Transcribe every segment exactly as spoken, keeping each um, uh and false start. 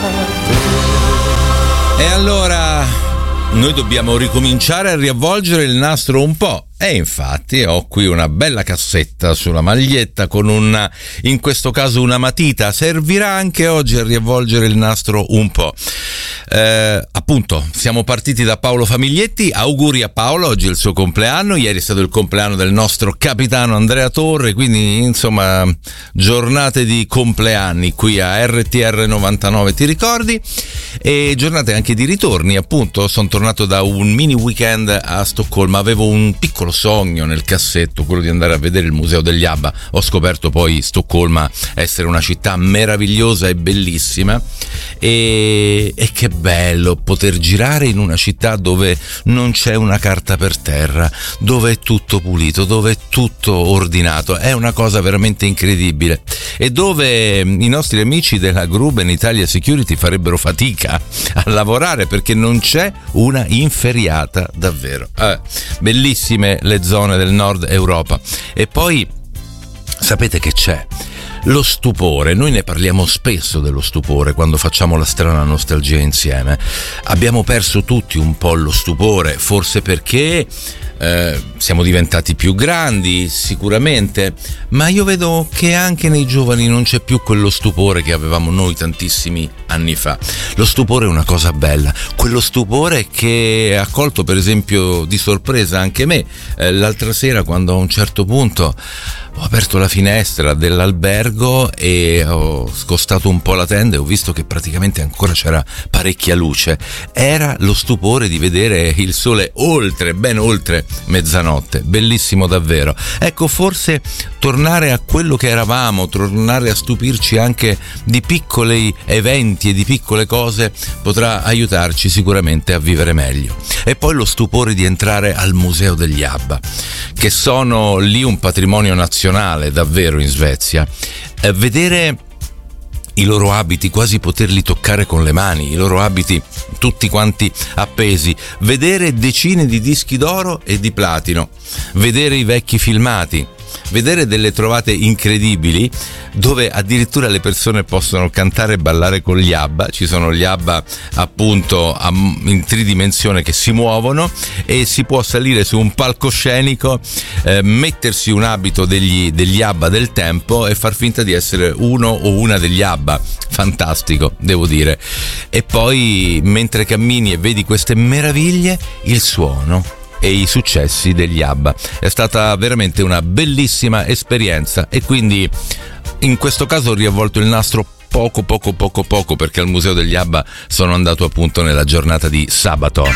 E allora noi dobbiamo ricominciare a riavvolgere il nastro un po'. E infatti ho qui una bella cassetta sulla maglietta con una, in questo caso una matita. Servirà anche oggi a riavvolgere il nastro un po'. Eh, appunto, siamo partiti da Paolo Famiglietti. Auguri a Paolo, oggi è il suo compleanno. Ieri è stato il compleanno del nostro capitano Andrea Torre, quindi insomma giornate di compleanni qui a R T R novantanove, ti ricordi? E giornate anche di ritorni, appunto. Sono tornato da un mini weekend a Stoccolma, avevo un piccolo sogno nel cassetto, quello di andare a vedere il museo degli ABBA. Ho scoperto poi Stoccolma essere una città meravigliosa e bellissima, e, e che bello poter girare in una città dove non c'è una carta per terra, dove è tutto pulito, dove è tutto ordinato. È una cosa veramente incredibile, e dove i nostri amici della Gruben Italia Security farebbero fatica a lavorare perché non c'è una inferiata davvero. Eh, bellissime le zone del nord Europa. E poi sapete che c'è? Lo stupore. Noi ne parliamo spesso dello stupore quando facciamo la strana nostalgia insieme. Abbiamo perso tutti un po' lo stupore, forse perché eh, siamo diventati più grandi, sicuramente, ma io vedo che anche nei giovani non c'è più quello stupore che avevamo noi tantissimi anni fa. Lo stupore è una cosa bella, quello stupore che ha colto per esempio di sorpresa anche me eh, l'altra sera, quando a un certo punto ho aperto la finestra dell'albergo e ho scostato un po' la tenda e ho visto che praticamente ancora c'era parecchia luce. Era lo stupore di vedere il sole oltre, ben oltre mezzanotte. Bellissimo davvero. Ecco, forse tornare a quello che eravamo, tornare a stupirci anche di piccoli eventi e di piccole cose potrà aiutarci sicuramente a vivere meglio. E poi lo stupore di entrare al museo degli ABBA, che sono lì un patrimonio nazionale davvero in Svezia. Eh, vedere i loro abiti, quasi poterli toccare con le mani, i loro abiti tutti quanti appesi, vedere decine di dischi d'oro e di platino, vedere i vecchi filmati, vedere delle trovate incredibili dove addirittura le persone possono cantare e ballare con gli ABBA. Ci sono gli ABBA appunto in tridimensione che si muovono, e si può salire su un palcoscenico, eh, mettersi un abito degli, degli ABBA del tempo e far finta di essere uno o una degli ABBA. Fantastico, devo dire. E poi mentre cammini e vedi queste meraviglie, il suono e i successi degli ABBA. È stata veramente una bellissima esperienza, e quindi in questo caso ho riavvolto il nastro poco poco poco poco perché al museo degli ABBA sono andato appunto nella giornata di sabato.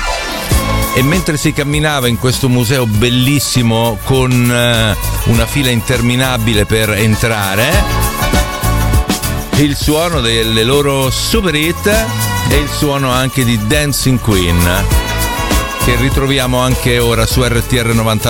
E mentre si camminava in questo museo bellissimo con uh, una fila interminabile per entrare, il suono delle loro super hit e il suono anche di Dancing Queen, che ritroviamo anche ora su R T R novantanove.